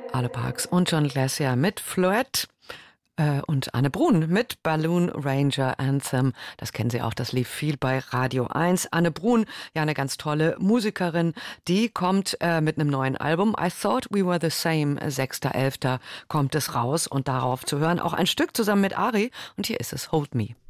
Ale Parks und John Glacier mit Floette und Anne Brun mit Balloon Ranger Anthem. Das kennen Sie auch, das lief viel bei Radio 1. Anne Brun, ja eine ganz tolle Musikerin, die kommt mit einem neuen Album. I Thought We Were the Same, 6.11. kommt es raus und darauf zu hören auch ein Stück zusammen mit Ari. Und hier ist es, Hold Me.